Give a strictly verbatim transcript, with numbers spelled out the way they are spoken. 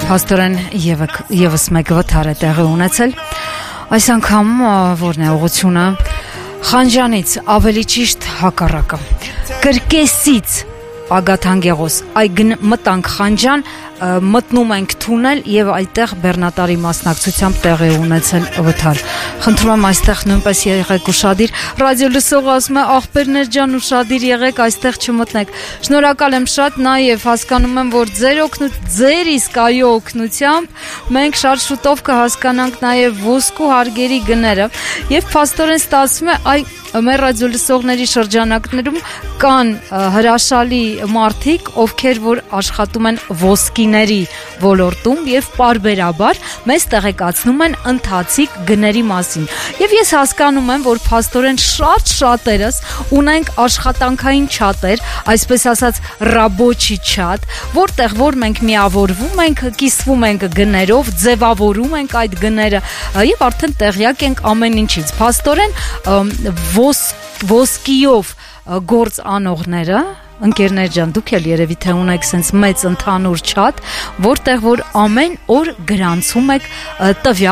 Փաստորեն եւս մեկ վթար է տեղի ունեցել։ Այս անգամ որն է ուղղությունը Խանջանից, ավելի ճիշտ հակառակը։ Կրկեսից Ագաթանգեղոս, այգն մտանք Խանջան, մտնում ենք թունել եւ այդտեղ բեռնատարի մասնակցությամբ տեղի ունեցել վթար։ Խնդրում եմ այստեղ նույնպես եղեք ուշադիր։ Ռադիո լսողը ասում է աղբերներ ջան ուշադիր եղեք, այստեղ չմտնեք։ Շնորհակալ եմ շատ, նաեւ հասկանում եմ, որ ձեր օգնut, ձեր իսկ այո օգնությամբ մենք շատ շուտով կհասկանանք նաեւ ոսկու հարգերի գները եւ փաստորեն ստացվում է այ մեր ռադիո լսողների շրջանակներում կան հրաշալի մարդիկ, ովքեր որ աշխատում են ոսկիների ոլորտում եւ պարբերաբար մեզ տեղեկացնում են ընթացիկ գների մասին։ Եվ ես հասկանում եմ, որ փաստորեն շատ շատերս ունենք աշխատանքային չաթեր, այսպես ասած ռաբոչի չաթ, որտեղ որ մենք միավորվում ենք, կիսվում ենք գներով, ձևավորում ենք այդ գները եւ արդեն տեղյակ ենք ամեն ինչից։ Փաստորեն ոսկիով գործ անողները, ընկերներ ջան, դուք էլ երևի թե ունեք sense մեծ ընդհանուր չաթ, որտեղ որ ամեն օր գրանցում եք տվյալ